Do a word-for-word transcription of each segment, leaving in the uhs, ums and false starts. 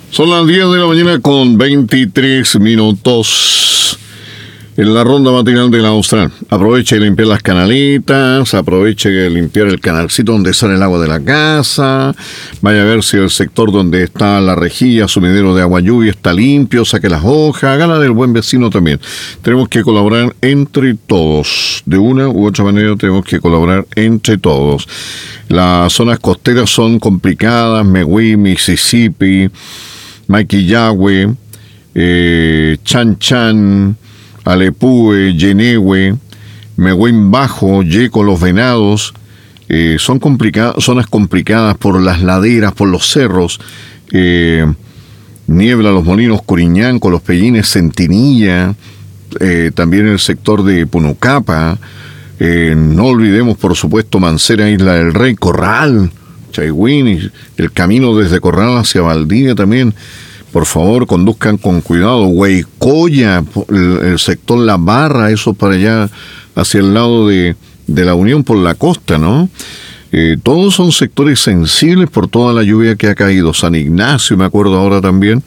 Son las diez de la mañana con veintitrés minutos en la ronda matinal de la Austral. Aproveche de limpiar las canalitas, aproveche de limpiar el canalcito donde sale el agua de la casa, vaya a ver si el sector donde está la rejilla, sumidero de agua lluvia está limpio, saque las hojas, hágala del buen vecino también. Tenemos que colaborar entre todos, de una u otra manera tenemos que colaborar entre todos. Las zonas costeras son complicadas, Megüí, Mississippi, Maquillagüe, eh, Chan Chan, Alepúe, Yenehue, Megüín Bajo, Yeco, Los Venados, eh, son complicadas, zonas complicadas por las laderas, por los cerros, eh, Niebla, Los Molinos, Curiñanco, Los Pellines, Centinilla, eh, también el sector de Punucapa, eh, no olvidemos por supuesto Mancera, Isla del Rey, Corral, Chaigüín, el camino desde Corral hacia Valdivia también. Por favor, conduzcan con cuidado. Huaycoya, el, el sector La Barra, eso para allá, hacia el lado de, de la Unión por la costa, ¿no? Eh, todos son sectores sensibles por toda la lluvia que ha caído. San Ignacio, me acuerdo ahora también.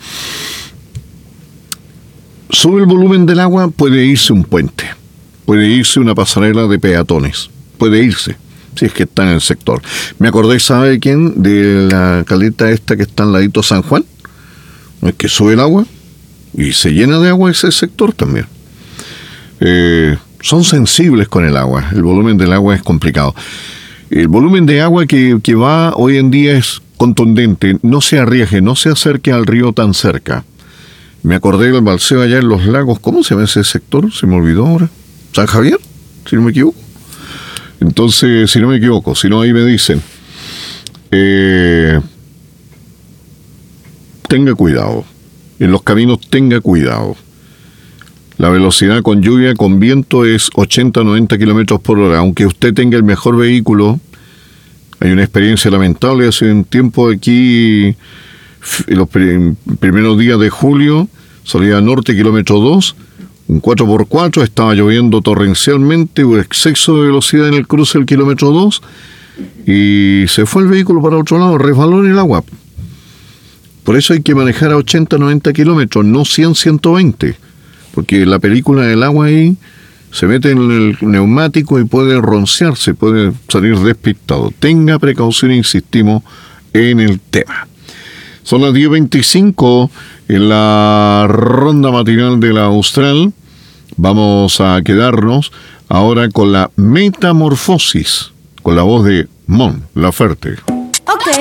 Sube el volumen del agua, puede irse un puente, puede irse una pasarela de peatones, puede irse. Si es que está en el sector. Me acordé, ¿sabe quién? De la caleta esta que está al ladito San Juan. No es que sube el agua y se llena de agua ese sector también. Eh, son sensibles con el agua. El volumen del agua es complicado. El volumen de agua que, que va hoy en día es contundente. No se arriesgue, no se acerque al río tan cerca. Me acordé del balseo allá en Los Lagos. ¿Cómo se llama ese sector? Se me olvidó ahora. ¿San Javier? Si no me equivoco. Entonces, si no me equivoco, si no ahí me dicen, eh, tenga cuidado, en los caminos tenga cuidado. La velocidad con lluvia, con viento es ochenta a noventa kilómetros por hora, aunque usted tenga el mejor vehículo. Hay una experiencia lamentable, hace un tiempo aquí, en los primeros días de julio, salida norte, kilómetro dos, un cuatro por cuatro, estaba lloviendo torrencialmente, hubo exceso de velocidad en el cruce del kilómetro dos y se fue el vehículo para otro lado, resbaló en el agua. Por eso hay que manejar a ochenta, noventa kilómetros, no cien, ciento veinte, porque la película del agua ahí se mete en el neumático y puede roncearse, puede salir despistado. Tenga precaución, insistimos en el tema. Son las diez veinticinco en la ronda matinal de la Austral. Vamos a quedarnos ahora con la Metamorfosis, con la voz de Mon Laferte. Ok.